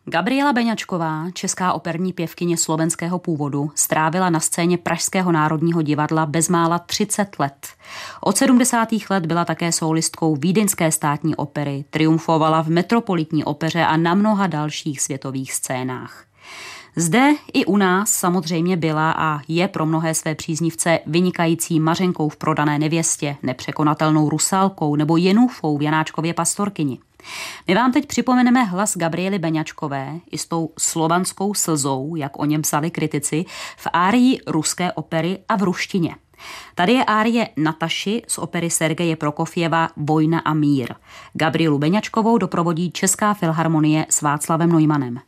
Gabriela Beňačková, česká operní pěvkyně slovenského původu, strávila na scéně Pražského národního divadla bezmála 30 let. Od 70. let byla také sólistkou Vídeňské státní opery, triumfovala v Metropolitní opeře a na mnoha dalších světových scénách. Zde i u nás samozřejmě byla a je pro mnohé své příznivce vynikající Mařenkou v Prodané nevěstě, nepřekonatelnou Rusálkou nebo Jenůfou v Janáčkově pastorkyni. My vám teď připomeneme hlas Gabriely Beňačkové i s tou slovanskou slzou, jak o něm psali kritici, v árii ruské opery a v ruštině. Tady je árie Nataši z opery Sergeje Prokofjeva Vojna a mír. Gabrielu Beňačkovou doprovodí Česká filharmonie s Václavem Neumannem.